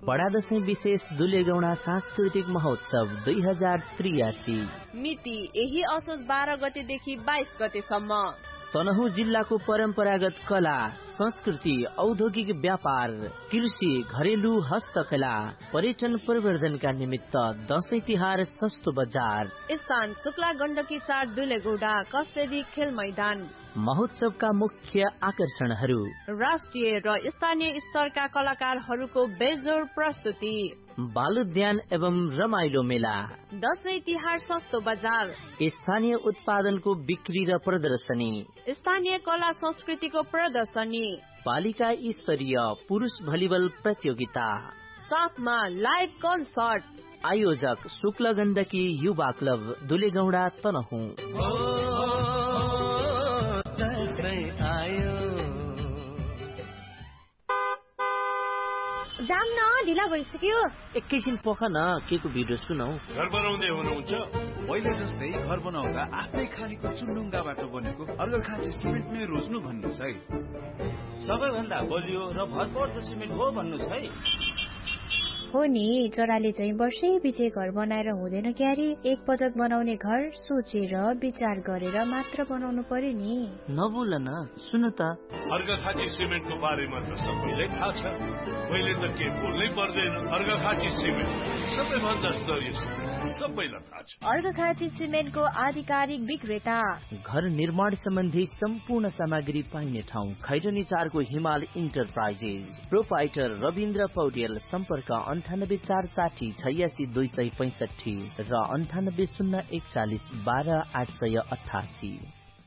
बडा दशैं विशेष दुलेगौडा सांस्कृतिक महोत्सव 2083 मिति यही असोज 12 गतेदेखि 22 गतेसम्म। तनहुँ जिल्लाको परम्परागत कला, संस्कृति, औद्योगिक व्यापार, कृषि, घरेलु हस्तकला, पर्यटन प्रवर्धनका निमित्त दशैं तिहार सस्तो बजार। स्थान शुक्ला गण्डकी 4 दुलेगौडा कसेरी खेल मैदान। महोत्सवका मुख्य आकर्षणहरू राष्ट्रिय र स्थानीय स्तरका कलाकारहरूको बेजोड प्रस्तुति, बालोद्यान एवं रमाइलो मेला, दशैं तिहार सस्तो बजार, स्थानीय उत्पादनको बिक्री र प्रदर्शनी, स्थानीय कला संस्कृतिको प्रदर्शनी, पालिका स्तरीय पुरुष भलिबल प्रतियोगिता, साथमा लाइभ कन्सर्ट। आयोजक शुक्ल गण्डकी युवा क्लब दुलेगौडा तनहुँ। जाम न, ढिला भइसक्यो। एकैछिन पख न, के को भिडियो सुनौ। घर बनाउँदै हुनुहुन्छ? पहिले जस्तै घर बनाउँदा आफ्नै खानीको चुन्डुङ्गाबाट बनेको अर्घखाँची सिमेन्ट नै रोज्नु भन्नुहोस् है। सबैभन्दा बलियो र भरपर्दो सिमेन्ट हो भन्नुहोस् है। हो नि, चराले चाहिँ वर्षै पछि घर बनाएर हुँदैन क्यारे। एक पटक बनाउने घर सोचेर विचार गरेर मात्र बनाउनु पर्यो नि। नबोल न, सुन त। अर्घखाँची सिमेन्टको बारेमा त सबैलाई थाहा छ, मैले त के बोल्नै पर्दैन। अर्घखाँची सिमेन्ट सबैभन्दा स्तरीय सिमेन्ट, सबैलाई थाहा छ। अर्घखाँची सिमेन्टको आधिकारिक विक्रेता। घर निर्माण सम्बन्धी सम्पूर्ण सामग्री पाइने ठाउँ खैरनी 4 को हिमाल इन्टरप्राइजेज। प्रोपाइटर रविन्द्र पौडेल। सम्पर्क 98 460 86 265 र 98 041 12 888।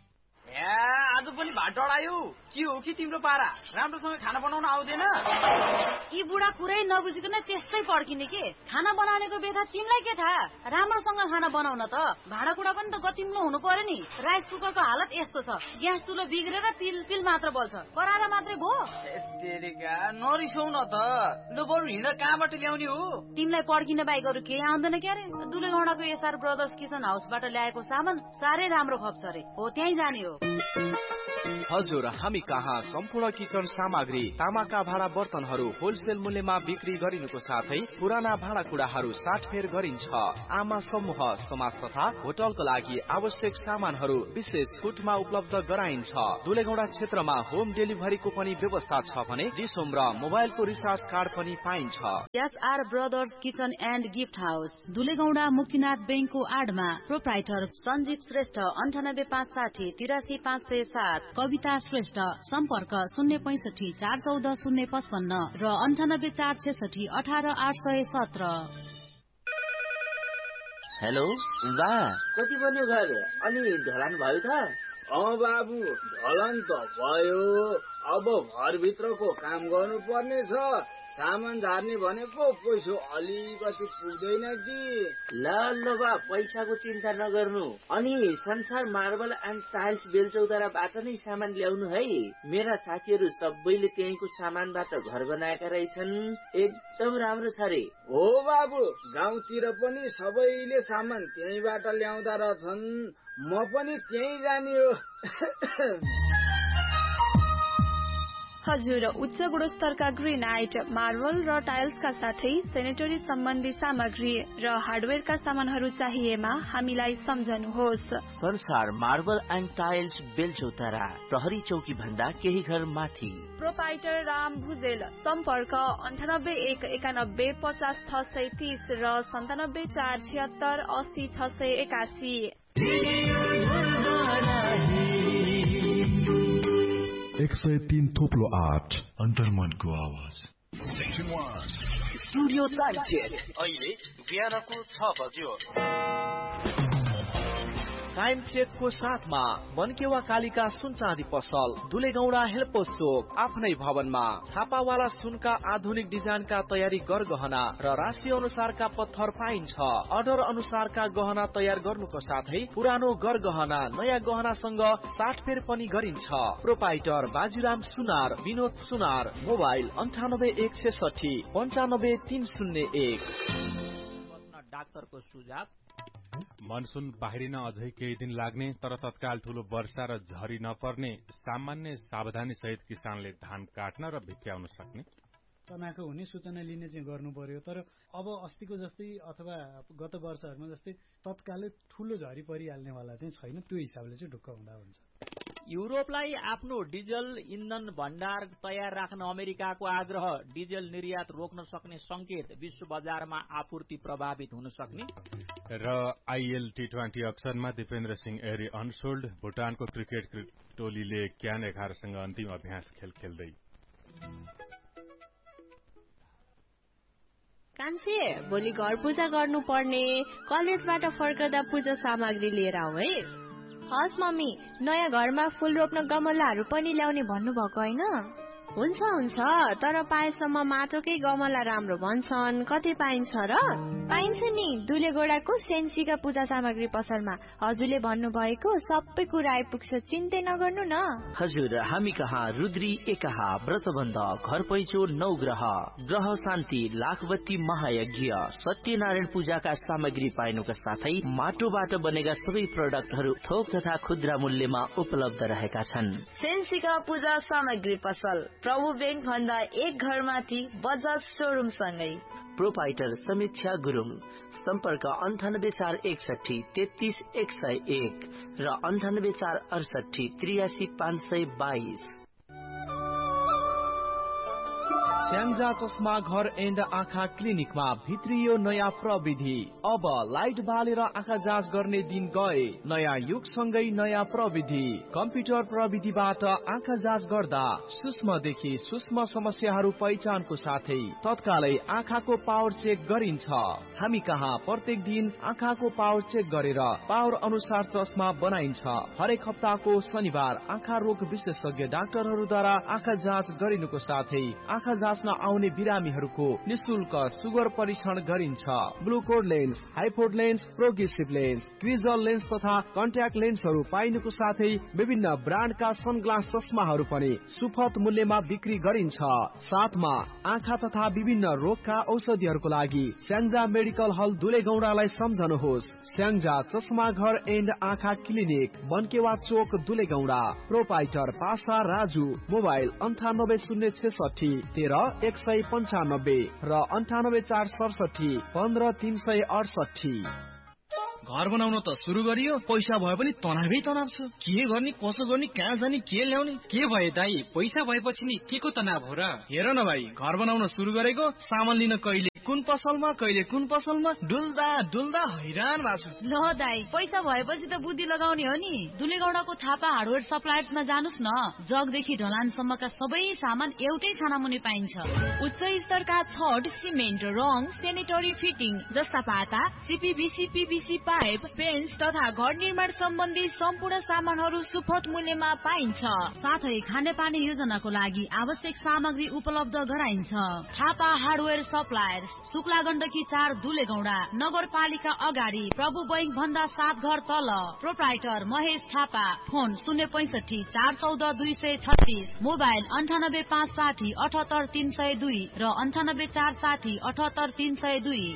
आज पनि भात डढायो। के हो कि तिम्रो पारा? राम्रोसँग खाना बनाउन आउँदैन? यी बुढा कुरै नबुझिकन त्यस्तै पड्किने के? खाना बनाउनेको बेथा तिमीलाई के थाहा? राम्रोसँग खाना बनाउन त भाँडाकुँडा पनि त गतिम्लो हुनु पर्यो नि। राइस कुकरको हालत यस्तो छ, ग्यास चुलो बिग्रेर पिल मात्र बल्छ, कराएर मात्रै भो। तेरेका नरिसाउ न त। लु बरु हिँड, कहाँबाट ल्याउने हो? तिमीलाई पड्किन बाहेक अरू केही आउँदैन क्यारे? दुलेगौडाको एसआर ब्रदर्स किचन हाउसबाट ल्याएको सामान साह्रै राम्रो खप्छ रे। हो त्यही जाने हो। हजुर, हामी कहाँ सम्पूर्ण किचन सामग्री, तामाका भाँडा बर्तनहरू होलसेल मूल्यमा बिक्री गरिनुको साथै पुराना भाँडाकुँडाहरू 60 फेर गरिन्छ। आमा समूह, समाज तथा होटलको लागि आवश्यक सामानहरू विशेष छुटमा उपलब्ध गराइन्छ। दुलेगौडा क्षेत्रमा होम डेलिभरीको पनि व्यवस्था छ भने डिसोम र मोबाइलको रिचार्ज कार्ड पनि पाइन्छ। SR brothers kitchen and gift house, दुलेगौडा Muktinath बैंकको आडमा। प्रोप्राइटर सञ्जीव श्रेष्ठ। 98 560 83 507। कविता श्रेष्ठ। सम्पर्क 065 414 055 र 98 466 18 817। हेलो बा, कति बन्यो घर? अनि ढलान भयो त? बाबु, ढलान त भयो। अब घरभित्रको काम गर्नु पर्ने छ। सामान झार्ने भनेको पैसा अलिकति पुग्दैन कि। ल बा, पैसाको चिन्ता नगर्नु। अनि संसार मार्बल एन्ड टाइल्स बेलचौताराबाट नै सामान ल्याउनु है। मेरा साथीहरू सबैले त्यहीँको सामानबाट घर बनाएका रहेछन्। एकदम राम्रो छ रे। हो बाबु, गाउँतिर पनि सबैले सामान त्यहीँबाट ल्याउँदा रहेछन्। म पनि त्यहीँ जाने हो। हजुर, उच्च गुणस्तरका ग्रेनाइट, मार्बल र टाइल्सका साथै सेनेटरी सम्बन्धी सामग्री र हार्डवेयरका सामानहरू चाहिएमा हामीलाई सम्झनुहोस्। संसार मार्बल एन्ड टाइल्स बेलचौतारा, प्रहरी चौकी भन्दा केही घर माथि। प्रोपाइटर राम भुजेल। सम्पर्क 98 191 50 630 र 97 476 80 681। 103 थोप्लो 8 अन्तर्मनको आवाज। Studio time check. अहिले बिहानको 6 बज्यो। टाइम चेकको साथमा मनकेवा कालिका सुन चाँदी पसल, दुलेगौडा हेल्पोस चोक, आफ्नै भवनमा। छापावाला सुनका आधुनिक डिजाइनका तयारी गरगहना र राशि अनुसारका पत्थर पाइन्छ। अर्डर अनुसारका गहना तयार गर्नुको साथै पुरानो गरगहना नयाँ गहनासँग 60 फेर पनि गरिन्छ। प्रोपाइटर बाजीराम सुनार, विनोद सुनार। मोबाइल 98 166 95 301। डाक्टरको सुझाव। मनसुन बाहिरिन अझै केही दिन लाग्ने तर तत्काल ठूलो वर्षा र झरी नपर्ने सामान्य सावधानी सहित किसानले धान काट्न र भित्याउन सक्ने। तनाखा हुने सूचना लिने चाहिँ गर्नु पर्यो। तर अब अस्तिको जस्तै अथवा गत वर्षहरूमा जस्तै तत्कालै ठूलो झरी परिहाल्नेवाला चाहिँ छैन। त्यो हिसाबले चाहिँ ढुक्क हुँदा हुन्छ। युरोपलाई आफ्नो डिजल इन्धन भण्डार तयार राख्न अमेरिकाको आग्रह, डिजल निर्यात रोक्न सक्ने संकेत, विश्व बजारमा आपूर्ति प्रभावित हुन सक्ने। र आईएल T20 अक्सनमा दिपेन्द्र सिंह एरी अनसोल्ड, भुटानको क्रिकेट टोलीले क्यान 11सँग अन्तिम अभ्यास खेल खेल्दै। कान्छे, भोलि घर पूजा गर्नुपर्ने, कलेजबाट फर्कदा पूजा सामग्री लिएर आऊ है। हस् मम्मी, नयाँ घरमा फूल रोप्न गमलाहरू पनि ल्याउने भन्नुभएको होइन? हुन्छ हुन्छ, तर पाएसम्म माटोकै गमला राम्रो भन्छन्। कति पाइन्छ र? पाइन्छ नि, दुलेगोडाको सेन्सीका पूजा सामग्री पसलमा। हजुरले भन्नुभएको सबै कुरा आइपुग्छ, चिन्तै नगर्नु न। हजुर, हामी कहाँ रुद्री एकाहा, व्रतबन्ध, घर पैँचो, 9 ग्रह, ग्रह शान्ति, लाखवती महायज्ञ, सत्यनारायण पूजाका सामग्री पाइनुका साथै माटोबाट बनेका सबै प्रोडक्टहरू थोक तथा खुद्रा मूल्यमा उपलब्ध रहेका छन्। सेन्सीका पूजा सामग्री पसल, प्रभु बैंक भन्दा एक घर माथि, बजाज शोरूम सँगै। प्रोपाइटर समीक्षा गुरुङ, सम्पर्क 98461 33101 र 98468 83522। स्याङ्जा चस्मा घर एन्ड आँखा क्लिनिकमा भित्रियो नयाँ प्रविधि। अब लाइट बालेर आँखा जाँच गर्ने दिन गए। नयाँ युगसँगै नयाँ प्रविधि। कम्प्युटर प्रविधिबाट आँखा जाँच गर्दा सूक्ष्मदेखि सूक्ष्म समस्याहरू पहिचानको साथै तत्कालै आँखाको पावर चेक गरिन्छ। हामी कहाँ प्रत्येक दिन आँखाको पावर चेक गरेर पावर अनुसार चस्मा बनाइन्छ। हरेक हप्ताको शनिबार आँखा रोग विशेषज्ञ डाक्टरहरूद्वारा आँखा जाँच गरिनुको साथै आँखा जाँच्न आउने बिरामीहरूको निशुल्क सुगर परीक्षण गरिन्छ। ब्लुकोड lens, हाइपोड lens, progressive lens, क्रिजल lens तथा कन्ट्याक्ट लेन्सहरू पाइनुको साथै विभिन्न ब्रान्डका सनग्लास चस्माहरू पनि सुपथ मूल्यमा बिक्री गरिन्छ। साथमा आँखा तथा विभिन्न रोगका औषधिहरूको लागि स्याङ्जा मेडिकल हल दुलेगौडालाई सम्झनुहोस्। स्याङ्जा चस्मा घर एन्ड आँखा क्लिनिक, बनकेवा चोक, दुलेगौडा। प्रोपाइटर पासा राजु, मोबाइल 9806 13 195 र 98467 15368। घर बनाउन त सुरु गरियो, पैसा भए पनि तनावै तनाव छ। के गर्ने, कसो गर्ने, कहाँ जाने, के ल्याउने? के भयो दाइ, पैसा भएपछि नि के को तनाव हो र? हेर न भाइ, घर बनाउन सुरु गरेको, सामान लिन कहिले कुन पसलमा कहिले कुन पसलमा डुल्दा डुल्दा हैरान भएको छु। ल दाइ, पैसा भएपछि त बुद्धि लगाउने हो नि। दुलेगौडाको थापा हार्डवेयर सप्लायर्समा जानुस् न। जगदेखि ढलानसम्मका सबै सामान एउटै छानामुनि पाइन्छ। उच्च स्तरका थड, सिमेन्ट, रङ, सेनेटरी फिटिङ जस्ता पाता, सीपीभीसी, पीवीसी पाइप, पेन्ट्स तथा घर निर्माण सम्बन्धी सम्पूर्ण सामानहरू सुपथ मूल्यमा पाइन्छ। साथै खानेपानी योजनाको लागि आवश्यक सामग्री उपलब्ध गराइन्छ। थापा हार्डवेयर सप्लायर्स, शुक्ला गण्डकी 4 दुलेगौडा, नगरपालिका अगाडि, प्रभु बैंक भन्दा 7 घर तल। Proprietor Mahesh Thapa, phone 065 414 236, mobile 98560 78302 र 98460 78302।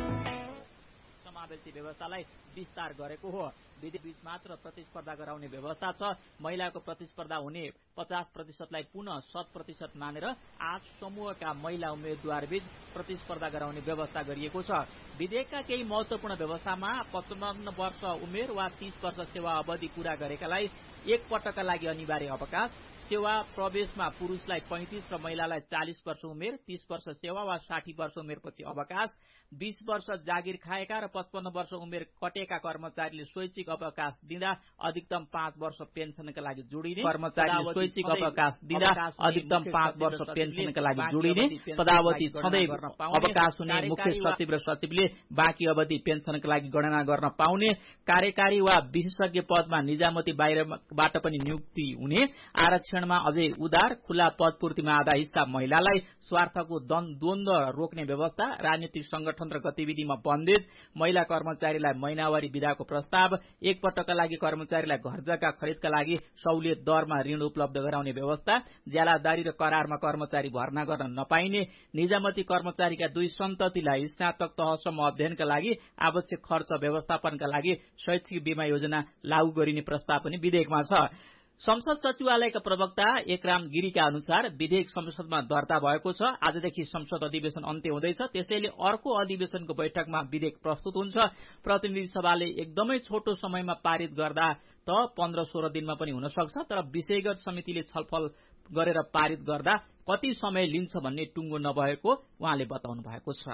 समावेशी व्यवस्थालाई विस्तार गरेको हो। विधि बीच मात्र प्रतिस्पर्धा गराउने व्यवस्था छ। महिलाको प्रतिस्पर्धा हुने 50%लाई पुनः 100% मानेर 8 समूहका महिला उम्मेद्वार बीच प्रतिस्पर्धा गराउने व्यवस्था गरिएको छ। विधेयकका केही महत्वपूर्ण व्यवस्थामा 55 वर्ष उमेर वा 30 वर्ष सेवा अवधि पूरा गरेकालाई एक पटकका लागि अनिवार्य अवकाश, सेवा प्रवेशमा पुरुषलाई 35 र महिलालाई 40 वर्ष उमेर, 30 वर्ष सेवा वा 60 वर्ष उमेरपछि अवकाश, 20 वर्ष जागिर खाएका र 55 वर्ष उमेर कटेका कर्मचारीले स्वैच्छिक अवकाश दिँदा अधिकतम 5 वर्ष पेन्सनका लागि जोडिने, कर्मचारीले स्वैच्छिक अवकाश दिँदा अधिकतम 5 वर्ष पेन्सनका लागि जोडिने, पदावधि सधैँ अवकाश हुने, मुख्य सचिव र सचिवले बाँकी अवधि पेन्सनका लागि गणना गर्न पाउने, कार्यकारी वा विशेषज्ञ पदमा निजामती बाहिरबाट पनि नियुक्ति हुने, आरक्षणमा अझै उदार खुला पदपूर्तिमा आधा हिस्सा महिलालाई, स्वार्थको द्वन्द्व रोक्ने व्यवस्था, राजनीतिक संगठन र गतिविधिमा बन्देज, महिला कर्मचारीलाई महिनावारी विधाको प्रस्ताव, एक पटकका लागि कर्मचारीलाई घर जग्गा खरिदका लागि सहुलियत दरमा ऋण उपलब्ध गराउने व्यवस्था, ज्यालादारी र करारमा कर्मचारी भर्ना गर्न नपाइने, निजामती कर्मचारीका 2 सन्ततिलाई स्नातक तहसम्म अध्ययनका लागि आवश्यक खर्च व्यवस्थापनका लागि शैक्षिक बीमा योजना लागू गरिने प्रस्ताव पनि विधेयकमा छ। संसद सचिवालयका प्रवक्ता एकराम गिरीका अनुसार विधेयक संसदमा दर्ता भएको छ। आजदेखि संसद अधिवेशन अन्त्य हुँदैछ, त्यसैले अर्को अधिवेशनको बैठकमा विधेयक प्रस्तुत हुन्छ। प्रतिनिधि सभाले एकदमै छोटो समयमा पारित गर्दा त 15-16 दिनमा पनि हुन सक्छ, तर विषयगत समितिले छलफल गरेर पारित गर्दा कति समय लिन्छ भन्ने टुङ्गो नभएको उहाँले बताउनु भएको छ।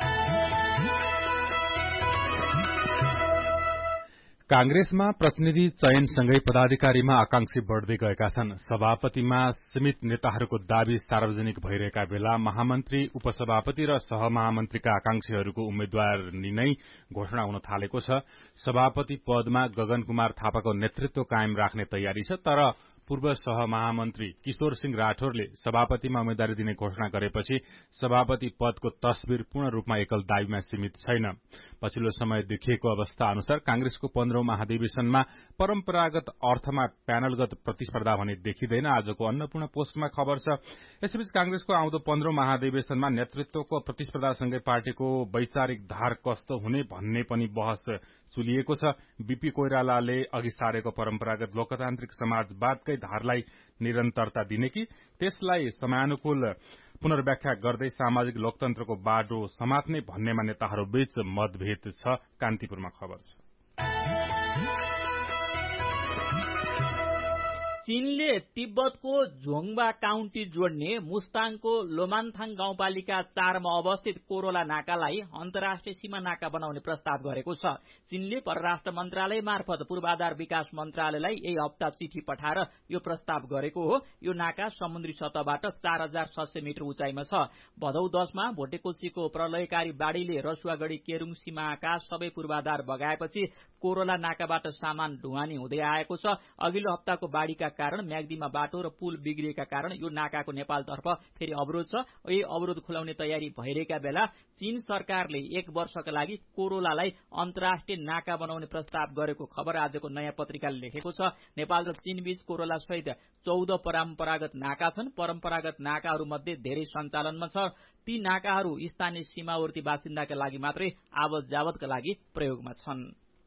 कांग्रेसमा प्रतिनिधि चयनसँगै पदाधिकारीमा आकांक्षी बढ्दै गएका छन्। सभापतिमा सीमित नेताहरूको दावी सार्वजनिक भइरहेका बेला महामन्त्री, उपसभापति र सहमहामन्त्रीका आकांक्षीहरूको उम्मेद्वारी नै घोषणा हुन थालेको छ। सभापति पदमा गगन कुमार थापाको नेतृत्व कायम राख्ने तयारी छ, तर पूर्व सहमहामन्त्री किशोर सिंह राठौरले सभापतिमा उम्मेद्वारी दिने घोषणा गरेपछि सभापति पदको तस्बिर पूर्ण रूपमा एकल दावीमा सीमित छैन। पछिल्लो समय देखिएको अवस्था अनुसार कांग्रेसको 15औं महाधिवेशनमा परम्परागत अर्थमा प्यानलगत प्रतिस्पर्धा भने देखिँदैन। आजको अन्नपूर्ण पोस्टमा खबर छ। यसैबीच कांग्रेसको आउँदो 15औं महाधिवेशनमा नेतृत्वको प्रतिस्पर्धासँगै पार्टीको वैचारिक धार कस्तो हुने भन्ने पनि बहस चुलिएको छ। बीपी कोइरालाले अघि सारेको परम्परागत लोकतान्त्रिक समाजवादकै धारलाई निरन्तरता दिने कि त्यसलाई समयानुकूल पुनर्व्याख्या गर्दै सामाजिक लोकतन्त्रको बाटो समात्ने भन्नेमा नेताहरूबीच मतभेद छ। कान्तिपुरमा खबर छ। चीनले तिब्बतको झोङबा काउन्टी जोड्ने मुस्ताङको लोमान्थाङ गाउँपालिका 4 मा अवस्थित कोरोला नाकालाई अन्तर्राष्ट्रिय सीमा नाका बनाउने प्रस्ताव गरेको छ। चीनले परराष्ट्र मन्त्रालय मार्फत पूर्वाधार विकास मन्त्रालयलाई यही हप्ता चिठी पठाएर यो प्रस्ताव गरेको हो। यो नाका समुद्री सतहबाट 4600 मिटर उचाइमा छ। भदौ 10 मा भोटेकोसीको प्रलयकारी बाढ़ीले रसुवागढ़ी केरुङ सीमाका सबै पूर्वाधार बगाएपछि कोरोला नाकाबाट सामान ढुवानी हुँदै आएको छ। अघिल्लो हप्ताको बाढ़ीका कारण म्याग्दीमा बाटो र पुल बिग्रिएका कारण यो नाकाको नेपालतर्फ फेरि अवरोध छ। यही अवरोध खुलाउने तयारी भइरहेका बेला चीन सरकारले 1 वर्षका लागि कोरोलालाई अन्तर्राष्ट्रिय नाका बनाउने प्रस्ताव गरेको खबर आजको नयाँ पत्रिकाले लेखेको छ। नेपाल र चीन बीच कोरोला सहित 14 परम्परागत नाका छन्। परम्परागत नाकाहरू मध्ये धेरै सञ्चालनमा छ। ती नाकाहरू स्थानीय सीमावर्ती बासिन्दाका लागि मात्रै आवत जावतका लागि प्रयोगमा छन्।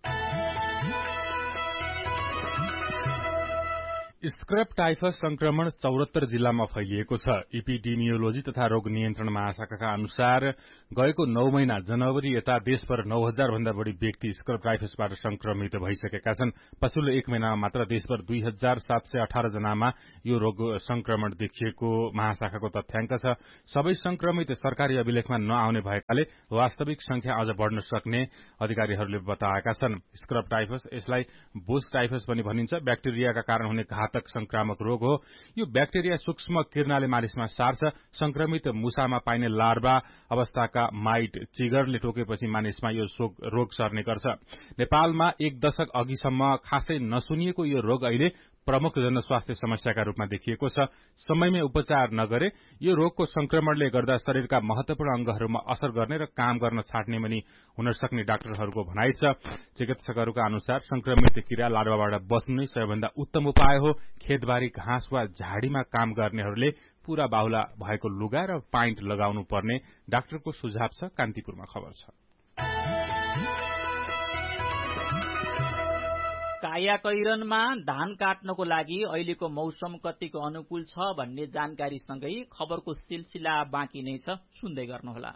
स्क्रब टाइफस संक्रमण 74 जिल्लामा फैलिएको छ। इपिडेमियोलोजी तथा रोग नियन्त्रण महाशाखाका अनुसार गएको 9 महिना जनवरी यता देशभर 9000 भन्दा बढ़ी व्यक्ति स्क्रब टाइफसबाट संक्रमित भइसकेका छन्। पछिल्लो 1 महिनामा मात्र देशभर 2718 जनामा यो रोग संक्रमण देखिएको महाशाखाको तथ्याङ्क छ। सबै संक्रमित सरकारी अभिलेखमा नआउने भएकाले वास्तविक संख्या अझ बढ़न सक्ने अधिकारीहरूले बताएका छन्। स्क्रब टाइफस, यसलाई बुश टाइफस पनि भनिन्छ, ब्याक्टेरियाका कारण हुने घातक संक्रामक रोग हो। यो ब्याक्टेरिया सूक्ष्म किर्नाले मानिसमा सार्छ। संक्रमित मुसामा पाइने लार्वा अवस्थाका माइट चिगरले टोकेपछि मानिसमा यो रोग सर्ने गर्छ। नेपालमा 1 दशक अघिसम्म खासै नसुनिएको यो रोग अहिले प्रमुख जनस्वास्थ्य समस्याका रूपमा देखिएको छ। समयमै उपचार नगरे यो रोगको संक्रमणले गर्दा शरीरका महत्वपूर्ण अंगहरूमा असर गर्ने र काम गर्न छाड्ने पनि हुन सक्ने डाक्टरहरूको भनाइ छ। चिकित्सकहरूका अनुसार संक्रमित किरा लार्वाबाट बच्नु नै सबैभन्दा उत्तम उपाय हो। खेतबारी घाँस वा झाडीमा काम गर्नेहरूले पूरा बाहुला भएको लुगा र पाइन्ट लगाउनु पर्ने डाक्टरको सुझाव छ। कान्तिपुरमा खबर छ। कायाकैरनमा धान काट्नको लागि अहिलेको मौसम कतिको अनुकूल छ भन्ने जानकारीसँगै खबरको सिलसिला बाँकी नै छ, सुन्दै गर्नुहोला।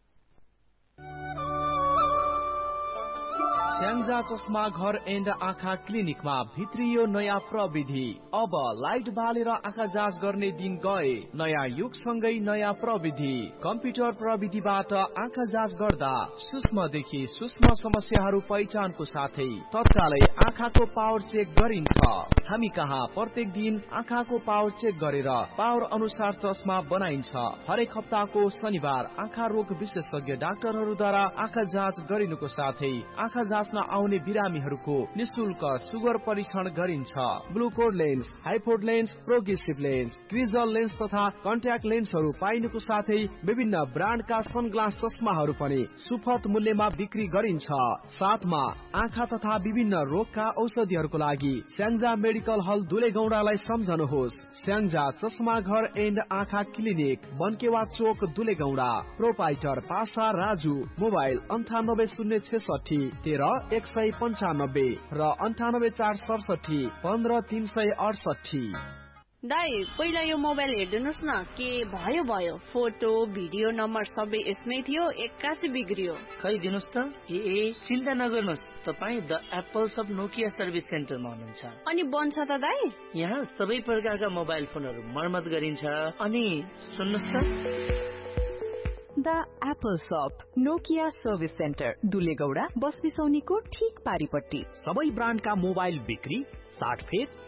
स्याङ्जा चस्मा घर एन्ड आँखा क्लिनिकमा भित्रियो नयाँ प्रविधि। अब लाइट बालेर आँखा जाँच गर्ने दिन गए। नयाँ युगसँगै नयाँ प्रविधि। कम्प्युटर प्रविधिबाट आँखा जाँच गर्दा सूक्ष्मदेखि सूक्ष्म समस्याहरू पहिचानको साथै तत्कालै आँखाको पावर चेक गरिन्छ। हामी कहाँ प्रत्येक दिन आँखाको पावर चेक गरेर पावर अनुसार चस्मा बनाइन्छ। हरेक हप्ताको शनिबार आँखा रोग विशेषज्ञ डाक्टरहरूद्वारा आँखा जाँच गरिनुको साथै आँखा जाँच्न आउने बिरामीहरूको निशुल्क सुगर परीक्षण गरिन्छ। ग्लुकोड lens, हाइपोड lens, progressive lens, क्रिजल lens तथा कन्ट्याक्ट लेन्सहरू पाइनुको साथै विभिन्न ब्रान्डका सनग्लास चस्माहरू पनि सुपथ मूल्यमा बिक्री गरिन्छ। साथमा आँखा तथा विभिन्न रोगका औषधिहरूको लागि स्याङ्जा मेडिकल हल दुलेगौडालाई सम्झनुहोस्। स्याङ्जा चस्मा घर एन्ड आँखा क्लिनिक, बनकेवा चोक, दुलेगौडा। प्रोपाइटर पासा राजु। मोबाइल 980663 195 र 98467 15368। दाइ पहिला यो मोबाइल हेर्दिनुस् न, के भयो फोटो भिडियो नम्बर सबै यसमै थियो, 81 बिग्रियो। खै दिनुस् त। चिन्ता नगर्नुहोस्, तपाईँ the apples of Nokia service सेन्टरमा हुनुहुन्छ। अनि बन्छ त दाइ? यहाँ सबै प्रकारका मोबाइल फोनहरू मर्मत गरिन्छ। अनि सुन्नुहोस् त, द एप्पल शप नोकिया सर्भिस सेन्टर, दुलेगौडा बस बिसौनीको ठीक पारिपट्टि। सबै ब्रान्डका मोबाइल बिक्री, साटफेर